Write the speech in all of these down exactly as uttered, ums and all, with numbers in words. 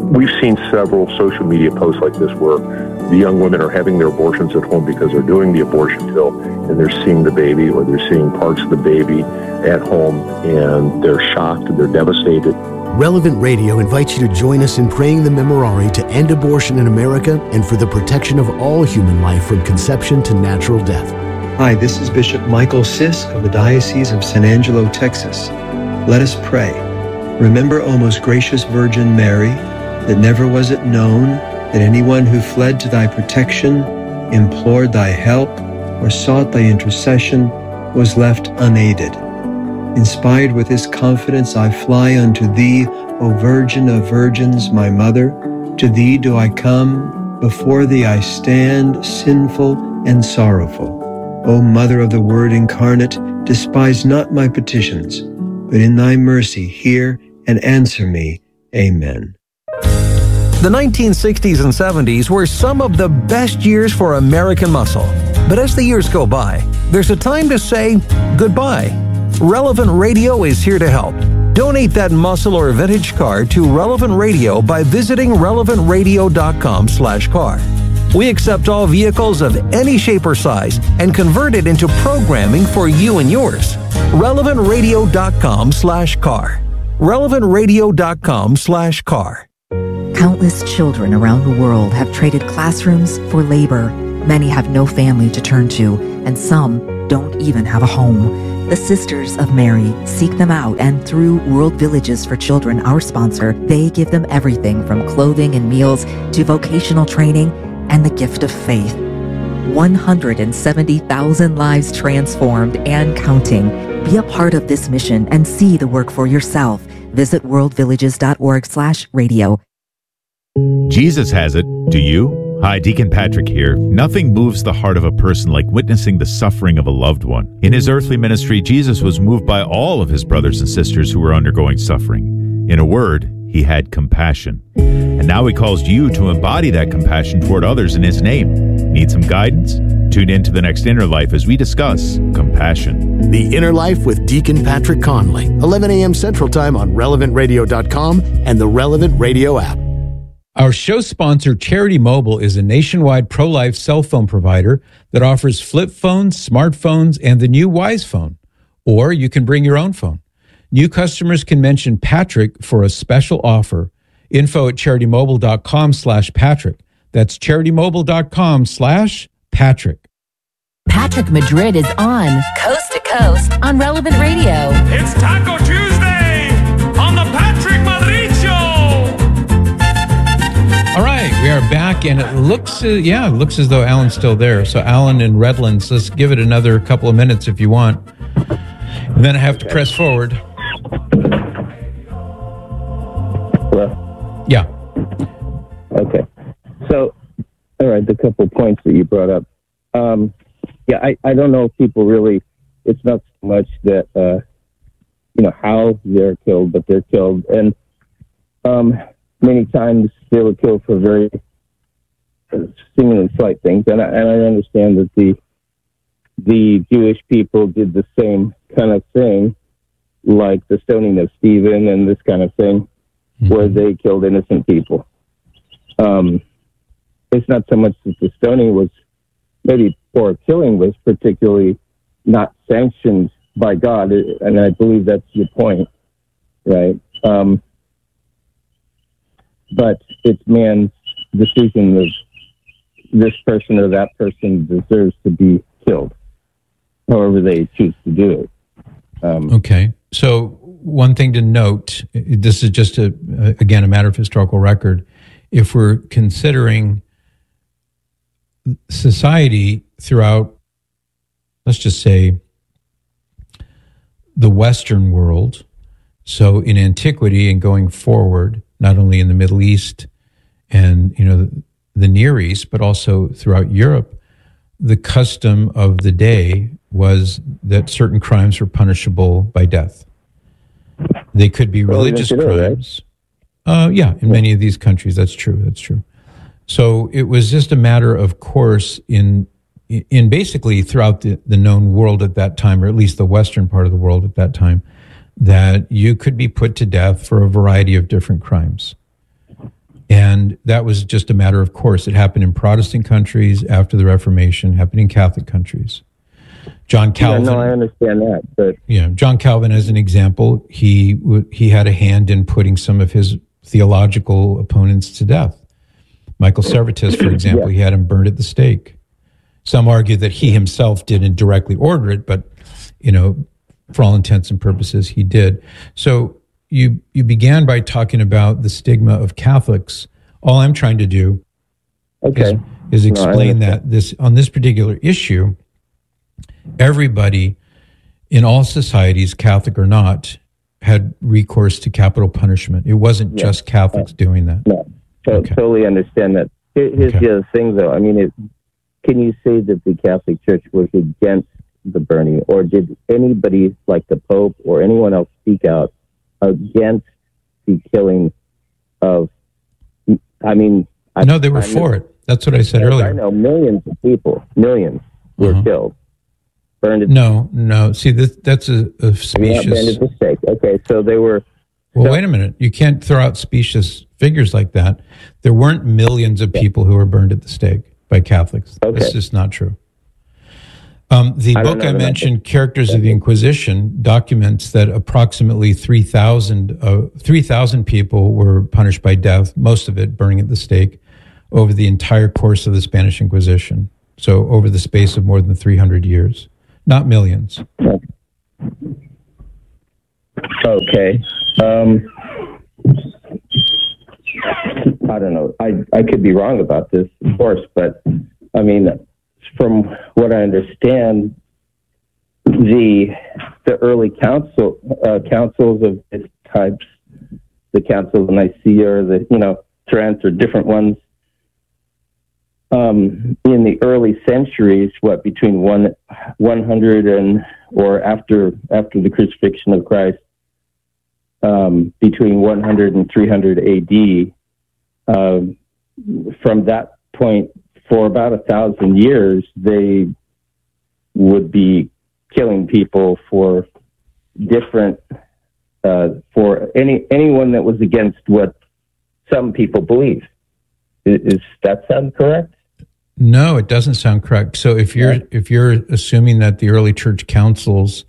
we've seen several social media posts like this where the young women are having their abortions at home because they're doing the abortion pill and they're seeing the baby or they're seeing parts of the baby at home and they're shocked and they're devastated. Relevant Radio invites you to join us in praying the Memorare to end abortion in America and for the protection of all human life from conception to natural death. Hi, this is Bishop Michael Sisk of the Diocese of San Angelo, Texas. Let us pray. Remember, O most gracious Virgin Mary, that never was it known that anyone who fled to thy protection, implored thy help, or sought thy intercession was left unaided. Inspired with this confidence, I fly unto thee, O Virgin of Virgins, my Mother. To thee do I come, before thee I stand, sinful and sorrowful. O Mother of the Word incarnate, despise not my petitions, but in thy mercy hear and answer me. Amen. The nineteen sixties and seventies were some of the best years for American muscle. But as the years go by, there's a time to say goodbye. Relevant Radio is here to help. Donate that muscle or vintage car to Relevant Radio by visiting relevant radio dot com slash car. We accept all vehicles of any shape or size and convert it into programming for you and yours. relevant radio dot com slash car. relevant radio dot com slash car. Countless children around the world have traded classrooms for labor. Many have no family to turn to, and some don't even have a home. The Sisters of Mary seek them out, and through World Villages for Children, our sponsor, they give them everything from clothing and meals to vocational training and the gift of faith. one hundred seventy thousand lives transformed and counting. Be a part of this mission and see the work for yourself. Visit world villages dot org slash radio. Jesus has it. Do you? Hi, Deacon Patrick here. Nothing moves the heart of a person like witnessing the suffering of a loved one. In his earthly ministry, Jesus was moved by all of his brothers and sisters who were undergoing suffering. In a word, he had compassion. And now he calls you to embody that compassion toward others in his name. Need some guidance? Tune in to the next Inner Life as we discuss compassion. The Inner Life with Deacon Patrick Conley, eleven a.m. Central Time on relevant radio dot com and the Relevant Radio app. Our show sponsor, Charity Mobile, is a nationwide pro-life cell phone provider that offers flip phones, smartphones, and the new Wise Phone. Or you can bring your own phone. New customers can mention Patrick for a special offer. Info at charitymobile.com slash Patrick. That's charitymobile.com slash Patrick. Patrick Madrid is on Coast to Coast on Relevant Radio. It's Taco Tuesday on the Patrick Madrid Show. All right, we are back, and it looks, uh, yeah, it looks as though Alan's still there. So Alan in Redlands, let's give it another couple of minutes if you want. And then I have to press forward. Hello? Yeah. Okay. So, all right, the couple points that you brought up. Um, yeah, I, I don't know if people really, it's not so much that, uh, you know, how they're killed, but they're killed. And um, many times they were killed for very seemingly slight things. And I, and I understand that the the Jewish people did the same kind of thing, like the stoning of Stephen and this kind of thing, mm-hmm. where they killed innocent people. Um, it's not so much that the stoning was, maybe poor killing was particularly not sanctioned by God, and I believe that's your point, right? Um, but it's man's decision that this person or that person deserves to be killed, however they choose to do it. Um, okay. So one thing to note, this is just, a, again, a matter of historical record. If we're considering society throughout, let's just say, the Western world, so in antiquity and going forward, not only in the Middle East and, you know, the, the Near East, but also throughout Europe, the custom of the day was that certain crimes were punishable by death. They could be religious well, crimes. Right? Uh, yeah, in many of these countries, that's true. That's true. So it was just a matter of course in in basically throughout the, the known world at that time, or at least the Western part of the world at that time, that you could be put to death for a variety of different crimes. And that was just a matter of course. It happened in Protestant countries after the Reformation, happened in Catholic countries. John Calvin. Yeah, no, I understand that, but yeah, John Calvin, as an example, he he had a hand in putting some of his theological opponents to death. Michael Servetus, for example, yeah. he had him burned at the stake. Some argue that he himself didn't directly order it, but you know, for all intents and purposes, he did. So you you began by talking about the stigma of Catholics. All I'm trying to do okay. is, is explain no, that this on this particular issue. Everybody in all societies, Catholic or not, had recourse to capital punishment. It wasn't yeah. just Catholics uh, doing that. No, so, okay. totally understand that. Here's okay. the other thing, though. I mean, it, can you say that the Catholic Church was against the burning, or did anybody like the Pope or anyone else speak out against the killing of? I mean, no, they were I for know, it. That's what I said earlier. I know millions of people, millions were uh-huh. killed. Burned at no, no. See, this, that's a, a specious... Yeah, burned at the stake. Okay, so they were... Well, so, wait a minute. You can't throw out specious figures like that. There weren't millions of people who were burned at the stake by Catholics. Okay. That's just not true. Um, the I book I mentioned, Characters of the Inquisition, documents that approximately three thousand uh, three thousand people were punished by death, most of it burning at the stake, over the entire course of the Spanish Inquisition. So over the space of more than three hundred years. Not millions. Okay. Um, I don't know. I, I could be wrong about this, of course, but I mean, from what I understand, the the early council uh, councils of this types, the Council of Nicaea, or the you know Trent, or different ones. Um, in the early centuries, what between one one hundred and or after after the crucifixion of Christ, um, between one hundred and three hundred A D, uh, from that point for about a thousand years, they would be killing people for different uh, for any anyone that was against what some people believe. Is, is that sound correct? No, it doesn't sound correct. So if you're yeah. if you're assuming that the early church councils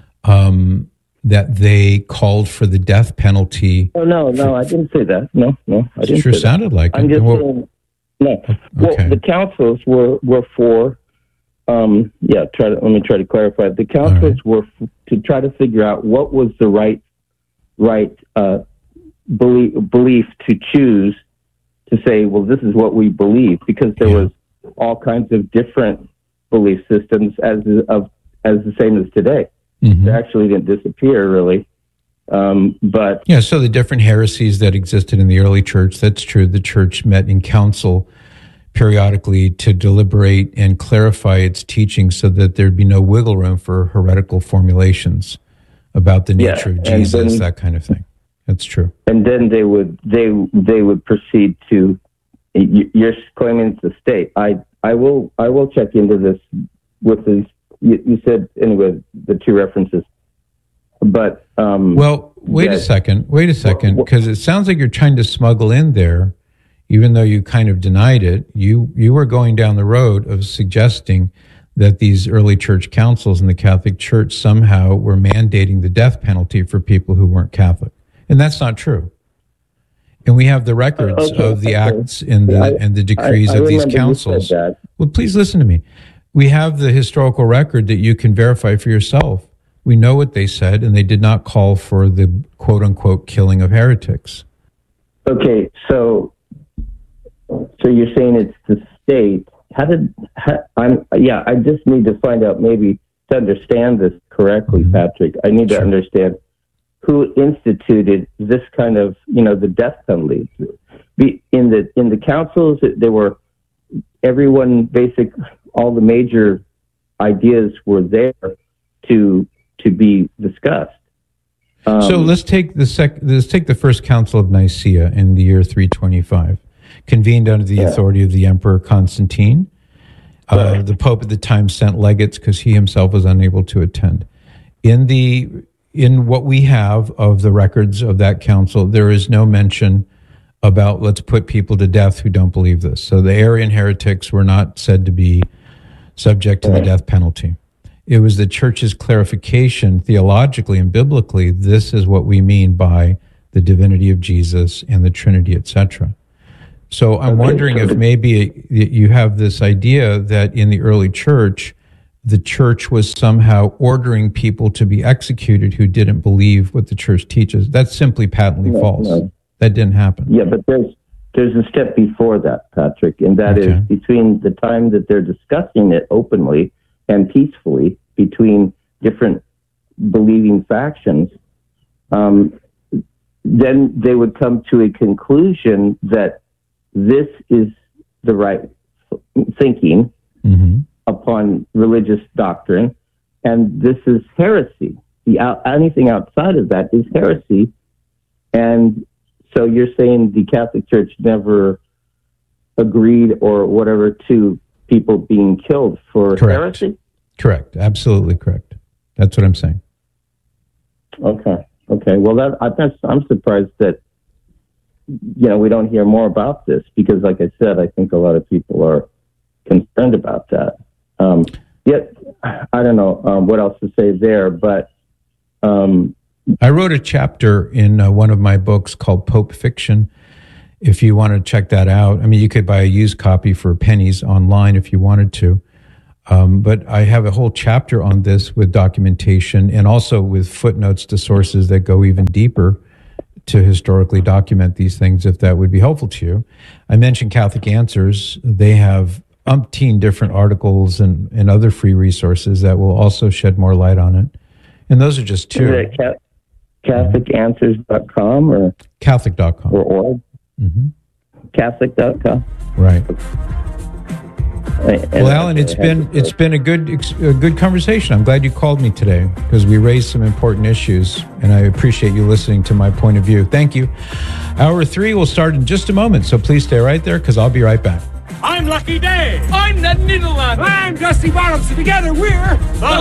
um, that they called for the death penalty. Oh no, no, I didn't say that. No, no, I didn't. It sure say sounded that. like I'm it. just well, saying, no. Okay. Well, the councils were were for. Um, yeah, try to let me try to clarify. The councils right. were f- to try to figure out what was the right right uh, belief belief to choose to say, well, this is what we believe, because there yeah. was all kinds of different belief systems as of as the same as today. Mm-hmm. They actually didn't disappear, really. Um, but yeah, so the different heresies that existed in the early church, that's true. The church met in council periodically to deliberate and clarify its teaching so that there'd be no wiggle room for heretical formulations about the nature yeah, of Jesus, then, that kind of thing. That's true. And then they would they they would proceed to. You're claiming it's the state. I, I will I will check into this with these. You, you said anyway the two references, but um, well, wait yeah. a second, wait a second, because it sounds like you're trying to smuggle in there, even though you kind of denied it. You you were going down the road of suggesting that these early church councils in the Catholic Church somehow were mandating the death penalty for people who weren't Catholic, and that's not true. And we have the records okay, of the okay. acts and the I, and the decrees I, I of these councils. Well, please listen to me. We have the historical record that you can verify for yourself. We know what they said, and they did not call for the quote-unquote killing of heretics. Okay, so so you're saying it's the state. How did how, I'm? Yeah, I just need to find out maybe to understand this correctly, mm-hmm. Patrick. I need sure. to understand who instituted this kind of, you know, the death penalty. In the in the councils, there were everyone basic, all the major ideas were there to to be discussed. Um, so let's take the sec. Let's take the first Council of Nicaea in the year three twenty-five, convened under the yeah. authority of the Emperor Constantine. Uh, right. The Pope at the time sent legates because he himself was unable to attend. In the In what we have of the records of that council, there is no mention about let's put people to death who don't believe this. So the Arian heretics were not said to be subject to the death penalty. It was the church's clarification theologically and biblically, this is what we mean by the divinity of Jesus and the Trinity, et cetera. So I'm wondering if maybe you have this idea that in the early church, the church was somehow ordering people to be executed who didn't believe what the church teaches. That's simply patently no, false. No. That didn't happen. Yeah, but there's there's a step before that, Patrick, and that Okay. is between the time that they're discussing it openly and peacefully between different believing factions, um, then they would come to a conclusion that this is the right thinking Mm-hmm. upon religious doctrine, and this is heresy. The out, anything outside of that is heresy. And so you're saying the Catholic Church never agreed or whatever to people being killed for Correct. heresy? Correct. Absolutely correct. That's what I'm saying. Okay. Okay. Well, that I, that's, I'm surprised that, you know, we don't hear more about this because, like I said, I think a lot of people are concerned about that. Um, yet, I don't know um, what else to say there, but um, I wrote a chapter in uh, one of my books called Pope Fiction. If you want to check that out, I mean, you could buy a used copy for pennies online if you wanted to. Um, but I have a whole chapter on this with documentation and also with footnotes to sources that go even deeper to historically document these things, if that would be helpful to you. I mentioned Catholic Answers. They have umpteen different articles and, and other free resources that will also shed more light on it. And those are just two. Is it Catholic Answers dot com or Catholic dot com or org? Mm-hmm. Catholic dot com. Right. And well, Alan, it's been it's been a good a good conversation. I'm glad you called me today because we raised some important issues, and I appreciate you listening to my point of view. Thank you. Hour three will start in just a moment, so please stay right there because I'll be right back. I'm Lucky Day. I'm Ned Needleland. I'm Dusty Bottoms. Together we're the